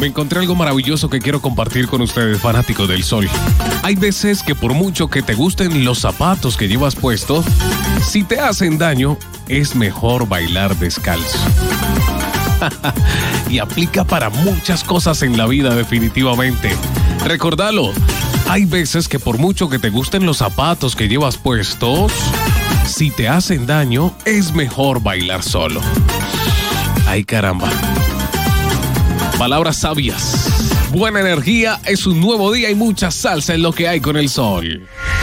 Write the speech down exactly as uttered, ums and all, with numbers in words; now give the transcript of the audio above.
me encontré algo maravilloso que quiero compartir con ustedes, fanáticos del sol. Hay veces que por mucho que te gusten los zapatos que llevas puestos, si te hacen daño, es mejor bailar descalzo. Y aplica para muchas cosas en la vida, definitivamente. Recordalo, hay veces que por mucho que te gusten los zapatos que llevas puestos, si te hacen daño, es mejor bailar solo. Ay, caramba. Palabras sabias. Buena energía, es un nuevo día y mucha salsa en lo que hay con el sol.